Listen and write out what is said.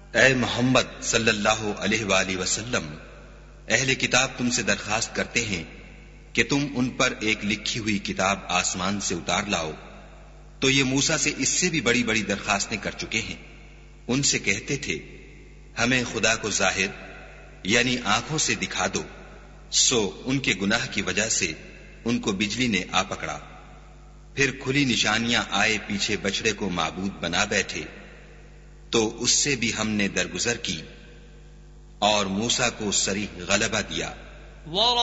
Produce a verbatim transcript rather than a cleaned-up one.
ऐ मोहम्मद सल्लल्लाहु अलैहि वसल्लम, अहले किताब तुमसे दरखास्त करते हैं कि तुम उन पर एक लिखी हुई किताब आसमान से उतार लाओ। तो ये मूसा से इससे भी बड़ी बड़ी दरखास्तें कर चुके हैं। उनसे कहते थे, हमें खुदा को जाहिर यानी आंखों से दिखा दो। सो उनके गुनाह की वजह से उनको बिजली ने आ पकड़ा। फिर खुली निशानियां आए पीछे बछड़े को माबूद बना बैठे, तो उससे भी हमने दरगुजर की और मूसा को सरीह गलबा दिया।